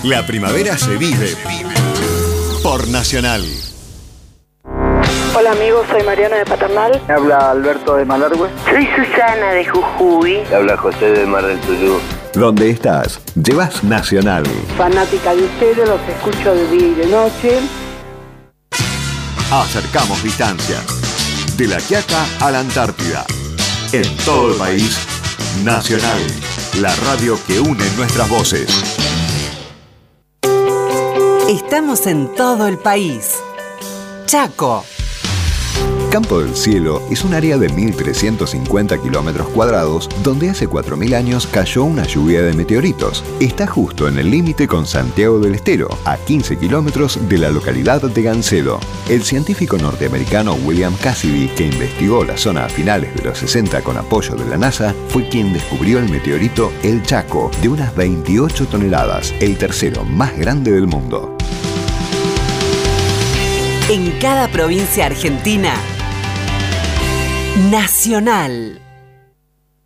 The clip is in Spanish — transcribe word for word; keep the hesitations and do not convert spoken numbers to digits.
La primavera se vive por Nacional. Hola amigos, soy Mariana de Paternal. Me habla Alberto de Malargüe. Soy Susana de Jujuy. Me habla José de Mar del Tuyú. Donde estás, llevas Nacional. Fanática de ustedes, los escucho de día y de noche. Acercamos distancias. De La Quiaca a la Antártida. En todo el país, Nacional. La radio que une nuestras voces. Estamos en todo el país. Chaco. Campo del Cielo es un área de mil trescientos cincuenta kilómetros cuadrados donde hace cuatro mil años cayó una lluvia de meteoritos. Está justo en el límite con Santiago del Estero, a quince kilómetros de la localidad de Gancedo. El científico norteamericano William Cassidy, que investigó la zona a finales de los sesenta con apoyo de la NASA, fue quien descubrió el meteorito El Chaco, de unas veintiocho toneladas, el tercero más grande del mundo. En cada provincia argentina, Nacional.